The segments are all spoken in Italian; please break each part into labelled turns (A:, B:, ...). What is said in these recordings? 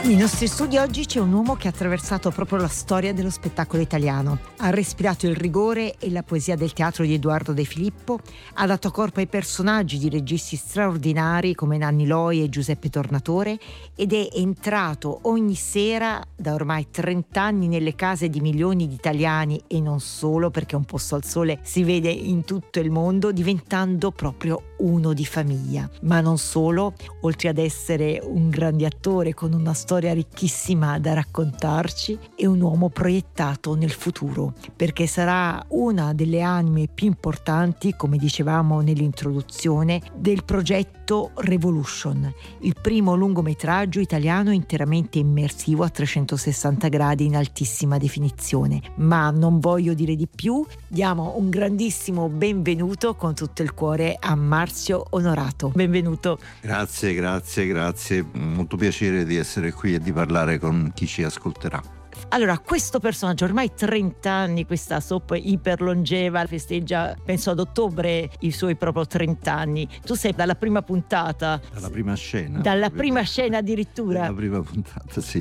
A: Nei nostri studi oggi c'è un uomo che ha attraversato proprio la storia dello spettacolo italiano. Ha respirato il rigore e la poesia del teatro di Edoardo De Filippo, ha dato corpo ai personaggi di registi straordinari come Nanni Loi e Giuseppe Tornatore ed è entrato ogni sera da ormai 30 anni nelle case di milioni di italiani e non solo, perché Un posto al sole si vede in tutto il mondo, diventando proprio uno di famiglia. Ma non solo, oltre ad essere un grande attore con una storia ricchissima da raccontarci, è un uomo proiettato nel futuro, perché sarà una delle anime più importanti, come dicevamo nell'introduzione, del progetto Revolution, il primo lungometraggio italiano interamente immersivo a 360 gradi in altissima definizione. Ma non voglio dire di più, diamo un grandissimo benvenuto con tutto il cuore a Marzio Onorato. Benvenuto.
B: Grazie, molto piacere di essere qui e di parlare con chi ci ascolterà.
A: Allora, questo personaggio, ormai 30 anni, questa soap iperlongeva, festeggia, penso ad ottobre, i suoi proprio 30 anni. Tu sei dalla prima puntata.
B: Dalla prima scena.
A: Dalla prima scena addirittura.
B: Dalla prima puntata, sì.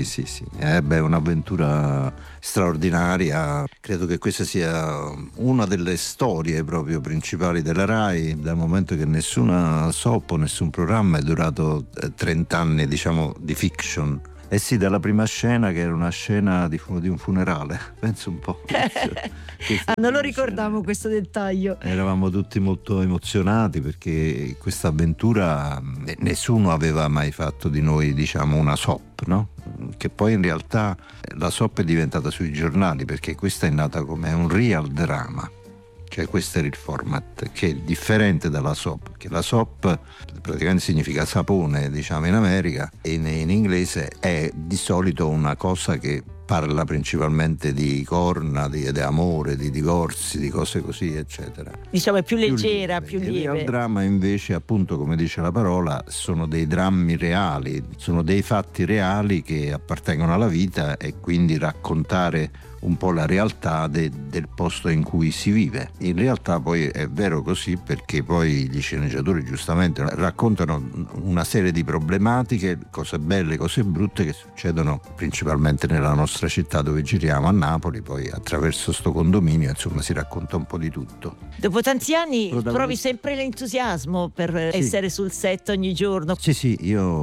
B: Un'avventura straordinaria. Credo che questa sia una delle storie proprio principali della Rai, dal momento che nessuna soap o nessun programma è durato 30 anni, diciamo, di fiction. Eh sì, dalla prima scena, che era una scena di un funerale, penso un po'.
A: Non lo ricordavo questo dettaglio.
B: Eravamo tutti molto emozionati perché questa avventura nessuno aveva mai fatto di noi, diciamo, una soap, no? Che poi in realtà la soap è diventata sui giornali, perché questa è nata come un real drama. Cioè questo era il format, che è differente dalla soap, che la soap praticamente significa sapone, diciamo, in America, e in inglese è di solito una cosa che parla principalmente di corna, di amore, di divorzi, di cose così, eccetera.
A: Diciamo è più leggera, più lieve.
B: Il real drama invece, appunto, come dice la parola, sono dei drammi reali, sono dei fatti reali che appartengono alla vita, e quindi raccontare un po' la realtà del posto in cui si vive. In realtà poi è vero così, perché poi gli sceneggiatori giustamente raccontano una serie di problematiche, cose belle, cose brutte, che succedono principalmente nella nostra città dove giriamo, a Napoli. Poi attraverso sto condominio, insomma, si racconta un po' di tutto.
A: Dopo tanti anni trovi sempre l'entusiasmo per essere sul set ogni giorno?
B: Sì,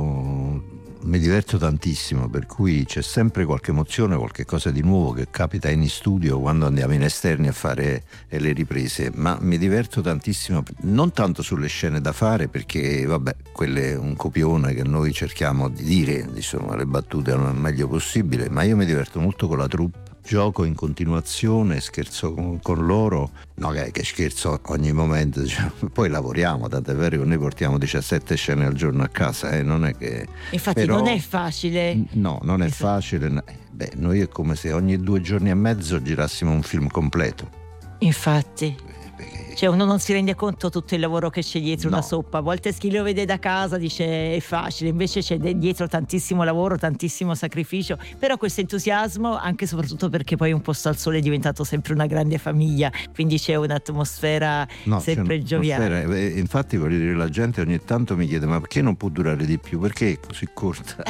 B: io mi diverto tantissimo, per cui c'è sempre qualche emozione, qualche cosa di nuovo che capita in studio quando andiamo in esterni a fare le riprese, ma mi diverto tantissimo, non tanto sulle scene da fare, perché vabbè, quelle è un copione che noi cerchiamo di dire, insomma, le battute al meglio possibile, ma io mi diverto molto con la troupe. Gioco in continuazione, scherzo con loro, no che scherzo ogni momento, diciamo. Poi lavoriamo, tanto è vero che noi portiamo 17 scene al giorno a casa, non è che...
A: Infatti però, non è facile.
B: No, non è facile. Beh, noi è come se ogni 2 giorni e mezzo girassimo un film completo.
A: Infatti. Cioè uno non si rende conto tutto il lavoro che c'è dietro una soppa. A volte chi lo vede da casa dice è facile, invece c'è dietro tantissimo lavoro, tantissimo sacrificio, però questo entusiasmo, anche e soprattutto perché poi Un posto al sole è diventato sempre una grande famiglia, quindi c'è un'atmosfera sempre gioviale.
B: Infatti, voglio dire, la gente ogni tanto mi chiede: ma perché non può durare di più? Perché è così corta?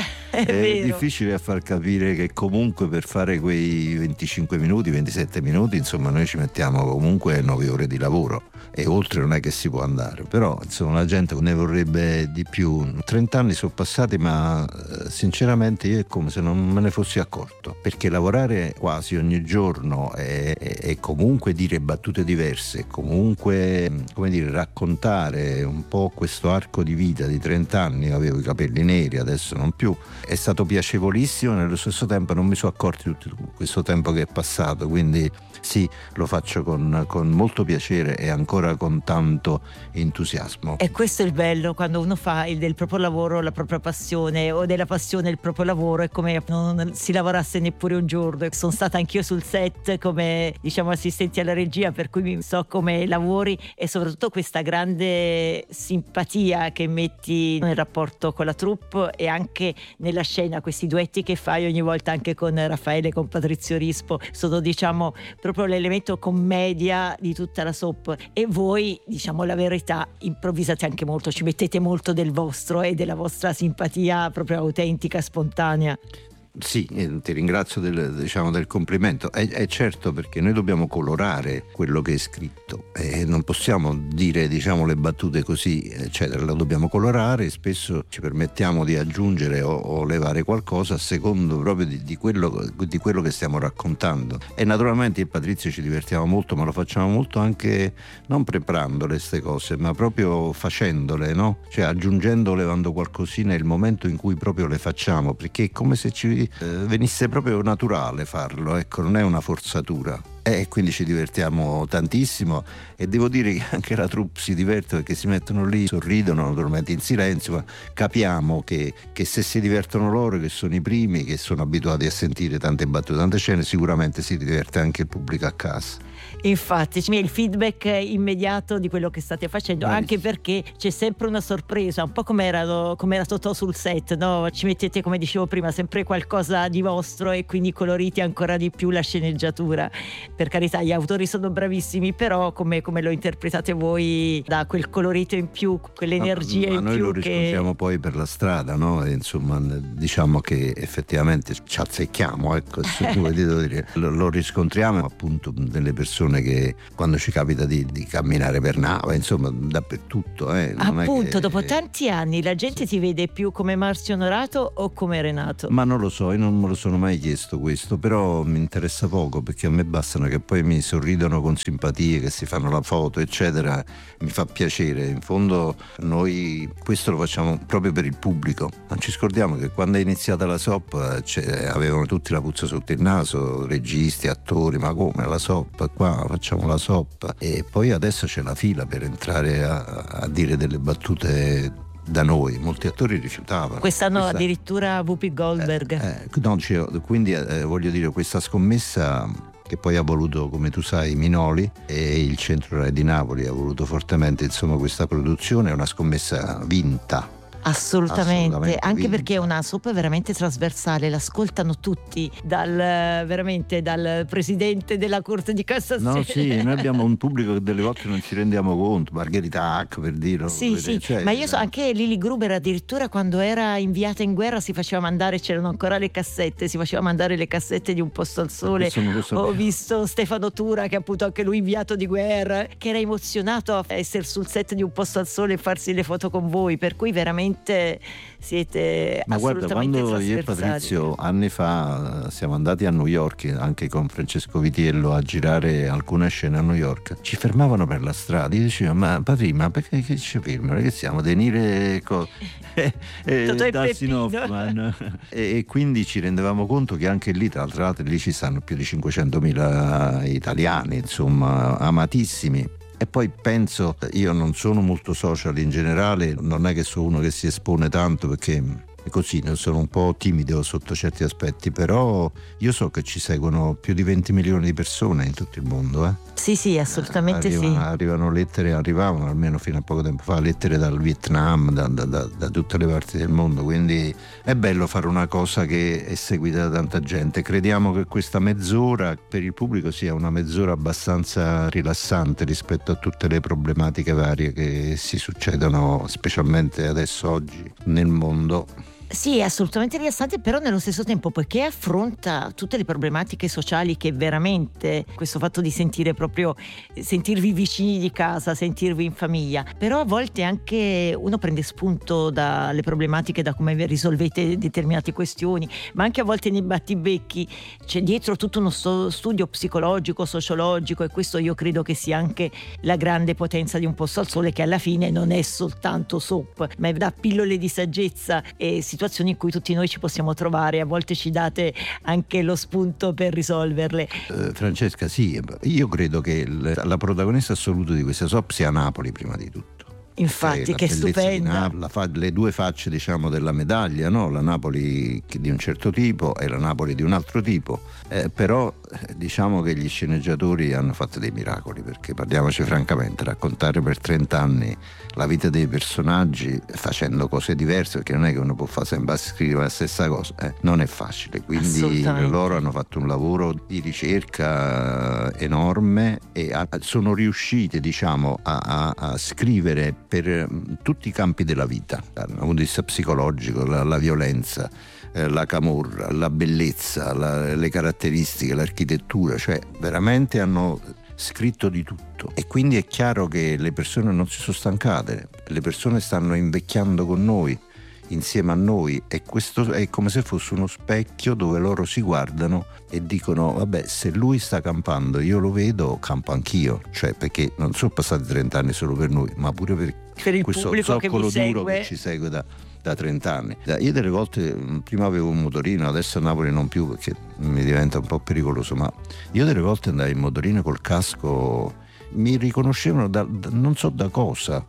B: È difficile a far capire che comunque per fare quei 25 minuti, 27 minuti, insomma, noi ci mettiamo comunque 9 ore di lavoro. E oltre non è che si può andare, però insomma la gente ne vorrebbe di più. 30 anni sono passati, ma sinceramente io è come se non me ne fossi accorto, perché lavorare quasi ogni giorno e comunque dire battute diverse, comunque, come dire, raccontare un po' questo arco di vita di 30 anni. Avevo i capelli neri, adesso non più, è stato piacevolissimo, nello stesso tempo non mi sono accorto di tutto questo tempo che è passato, quindi sì, lo faccio con molto piacere e ancora con tanto entusiasmo.
A: E questo è il bello, quando uno fa del proprio lavoro la propria passione, o della passione il proprio lavoro, è come non si lavorasse neppure un giorno. Sono stata anch'io sul set come, diciamo, assistenti alla regia, per cui so come lavori, e soprattutto questa grande simpatia che metti nel rapporto con la troupe e anche nella della scena, questi duetti che fai ogni volta anche con Raffaele, con Patrizio Rispo, sono diciamo proprio l'elemento commedia di tutta la soap, e voi, diciamo la verità, improvvisate anche molto, ci mettete molto del vostro e della vostra simpatia proprio autentica, spontanea.
B: Sì, ti ringrazio del complimento. È certo, perché noi dobbiamo colorare quello che è scritto e non possiamo dire le battute così, eccetera. Lo dobbiamo colorare e spesso ci permettiamo di aggiungere o levare qualcosa a secondo proprio di quello che stiamo raccontando. E naturalmente io e Patrizio ci divertiamo molto, ma lo facciamo molto anche non preparandole queste cose, ma proprio facendole, no? Cioè aggiungendo, levando qualcosina nel momento in cui proprio le facciamo, perché è come se ci venisse proprio naturale farlo, ecco, non è una forzatura. E quindi ci divertiamo tantissimo, e devo dire che anche la troupe si diverte, perché si mettono lì, sorridono naturalmente in silenzio, ma capiamo che se si divertono loro, che sono i primi, che sono abituati a sentire tante battute, tante scene, sicuramente si diverte anche il pubblico a casa.
A: Infatti c'è il feedback immediato di quello che state facendo, anche perché c'è sempre una sorpresa, un po' come era Totò sul set, no? Ci mettete, come dicevo prima, sempre qualcosa di vostro, e quindi coloriti ancora di più la sceneggiatura. Per carità, gli autori sono bravissimi, però come lo interpretate voi dà quel colorito in più, quell'energia in più.
B: Noi lo riscontriamo poi per la strada, no? E insomma, diciamo che effettivamente ci azzecchiamo, ecco, lo riscontriamo appunto nelle persone che quando ci capita di camminare per Nava, insomma dappertutto,
A: appunto, dopo tanti anni la gente ti vede più come Marzio Onorato o come Renato?
B: Ma non lo so, io non me lo sono mai chiesto questo, però mi interessa poco, perché a me bastano che poi mi sorridono con simpatie, che si fanno la foto eccetera, mi fa piacere. In fondo noi questo lo facciamo proprio per il pubblico. Non ci scordiamo che quando è iniziata la soap avevano tutti la puzza sotto il naso, registi, attori, ma come la soap, qua facciamo la soap, e poi adesso c'è la fila per entrare a dire delle battute da noi. Molti attori rifiutavano.
A: Quest'anno addirittura Whoopi Goldberg.
B: Quindi voglio dire, questa scommessa che poi ha voluto, come tu sai, Minoli, e il Centro Rai di Napoli ha voluto fortemente, insomma, questa produzione è una scommessa vinta.
A: Assolutamente, anche perché è una soap veramente trasversale, l'ascoltano tutti, dal presidente della Corte di Cassazione.
B: No, sì, noi abbiamo un pubblico che delle volte non ci rendiamo conto, Margherita Hack, per dirlo.
A: Sì, ma io so anche Lily Gruber, addirittura quando era inviata in guerra si faceva mandare, c'erano ancora le cassette, si faceva mandare le cassette di Un posto al sole. Ho visto Stefano Tura, che appunto anche lui inviato di guerra, che era emozionato a essere sul set di Un posto al sole e farsi le foto con voi, per cui veramente siete
B: ma
A: assolutamente
B: guarda, quando io e Patrizio anni fa siamo andati a New York anche con Francesco Vitiello a girare alcune scene a New York, ci fermavano per la strada, io dicevo: ma Patrizio, ma perché che ci fermano? Perché siamo Denire Dustin Hoffman e quindi ci rendevamo conto che anche lì, tra l'altro, lì ci stanno più di 500.000 italiani, insomma, amatissimi. E poi penso, io non sono molto social in generale, non è che sono uno che si espone tanto, perché è così, sono un po' timido sotto certi aspetti, però io so che ci seguono più di 20 milioni di persone in tutto il mondo.
A: Sì, assolutamente.
B: Arrivano lettere, arrivavano almeno fino a poco tempo fa, lettere dal Vietnam, da tutte le parti del mondo, quindi è bello fare una cosa che è seguita da tanta gente. Crediamo che questa mezz'ora per il pubblico sia una mezz'ora abbastanza rilassante rispetto a tutte le problematiche varie che si succedono, specialmente adesso, oggi, nel mondo.
A: Sì, è assolutamente rilassante, però nello stesso tempo, poiché affronta tutte le problematiche sociali che veramente questo fatto di sentirvi vicini di casa, sentirvi in famiglia, però a volte anche uno prende spunto dalle problematiche, da come risolvete determinate questioni, ma anche a volte nei battibecchi c'è dietro tutto uno studio psicologico, sociologico, e questo io credo che sia anche la grande potenza di Un posto al sole, che alla fine non è soltanto soap, ma è da pillole di saggezza e situazioni in cui tutti noi ci possiamo trovare. A volte ci date anche lo spunto per risolverle.
B: Francesca, sì, io credo che la protagonista assoluta di questa soap sia Napoli, prima di tutto.
A: Infatti, che stupenda.
B: Le due facce, diciamo, della medaglia, no? La Napoli di un certo tipo e la Napoli di un altro tipo. Però diciamo che gli sceneggiatori hanno fatto dei miracoli, perché parliamoci francamente, raccontare per 30 anni la vita dei personaggi facendo cose diverse, perché non è che uno può fare sempre scrivere la stessa cosa, non è facile. Quindi loro hanno fatto un lavoro di ricerca enorme e sono riusciti, diciamo, a scrivere per tutti i campi della vita, dal punto di vista psicologico, la violenza, la camorra, la bellezza, le caratteristiche, l'architettura, cioè veramente hanno scritto di tutto. E quindi è chiaro che le persone non si sono stancate, le persone stanno invecchiando con noi, insieme a noi, e questo è come se fosse uno specchio dove loro si guardano e dicono: vabbè, se lui sta campando, io lo vedo, campo anch'io. Cioè, perché non sono passati 30 anni solo per noi, ma pure per
A: il
B: questo
A: pubblico
B: zoccolo
A: che
B: duro che ci segue da 30 anni. Io delle volte, prima avevo un motorino, adesso a Napoli non più perché mi diventa un po' pericoloso, ma io delle volte andavo in motorino col casco, mi riconoscevano non so da cosa.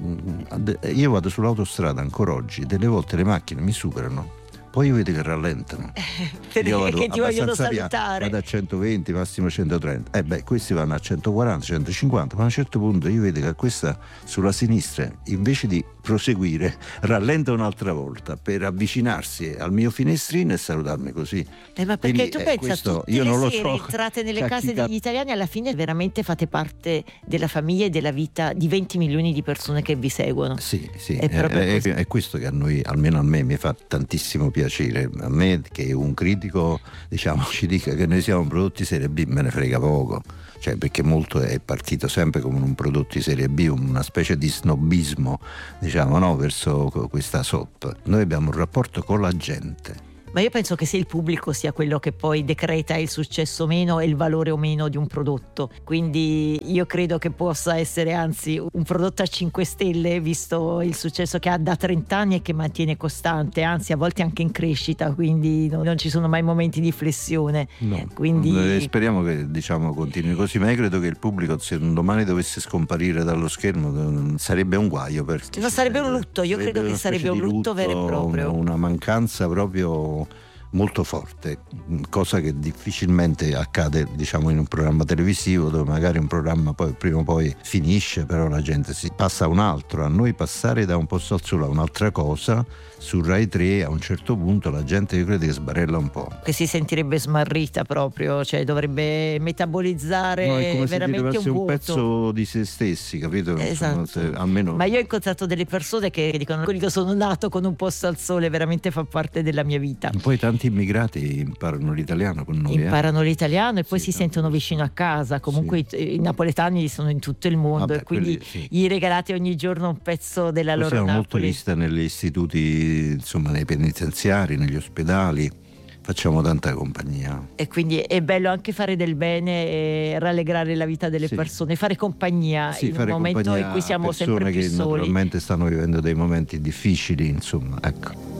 B: Io vado sull'autostrada ancora oggi, delle volte le macchine mi superano, poi io vedo che rallentano,
A: perché ti vogliono salutare,
B: vado a 120, massimo 130, questi vanno a 140, 150, ma a un certo punto io vedo che questa sulla sinistra, invece di proseguire, rallenta un'altra volta per avvicinarsi al mio finestrino e salutarmi così.
A: Ma perché quindi, tu pensa, tutte
B: io non
A: le
B: lo
A: sere entrate nelle case degli italiani, alla fine veramente fate parte della famiglia e della vita di 20 milioni di persone che vi seguono.
B: Sì, è questo che a noi, almeno a me, mi fa tantissimo piacere. A me, che un critico, diciamo, ci dica che noi siamo prodotti serie B, me ne frega poco. Cioè, perché molto è partito sempre come un prodotto di serie B, una specie di snobismo, diciamo, no, verso questa soap. Noi abbiamo un rapporto con la gente.
A: Ma io penso che se il pubblico sia quello che poi decreta il successo o meno e il valore o meno di un prodotto, quindi io credo che possa essere anzi un prodotto a 5 stelle visto il successo che ha da 30 anni e che mantiene costante, anzi a volte anche in crescita, quindi non ci sono mai momenti di flessione.
B: No,
A: quindi
B: speriamo che, diciamo, continui così, ma io credo che il pubblico, se un domani dovesse scomparire dallo schermo, sarebbe un guaio, perché
A: sarebbe un lutto, io credo che sarebbe un lutto vero e proprio,
B: una mancanza proprio molto forte, cosa che difficilmente accade, diciamo, in un programma televisivo, dove magari un programma poi prima o poi finisce, però la gente si passa a un altro. A noi passare da un posto al sole a un'altra cosa su Rai 3, a un certo punto la gente, io credo, che sbarella un po', che
A: si sentirebbe smarrita proprio, cioè dovrebbe metabolizzare,
B: no, è come
A: veramente
B: se un pezzo di se stessi, capito?
A: Esatto.
B: Insomma, almeno.
A: Ma io ho incontrato delle persone che dicono: io sono nato con un posto al sole, veramente fa parte della mia vita.
B: Poi tanti immigrati imparano l'italiano con noi,
A: imparano l'italiano e poi si sentono vicino a casa. Comunque i napoletani sono in tutto il mondo, e quindi gli regalate ogni giorno un pezzo della loro Napoli.
B: Siamo molto vista negli istituti, insomma, nei penitenziari, negli ospedali, facciamo tanta compagnia.
A: E quindi è bello anche fare del bene e rallegrare la vita delle persone, fare compagnia in un momento in cui siamo sempre più soli.
B: Persone che naturalmente stanno vivendo dei momenti difficili, insomma, ecco.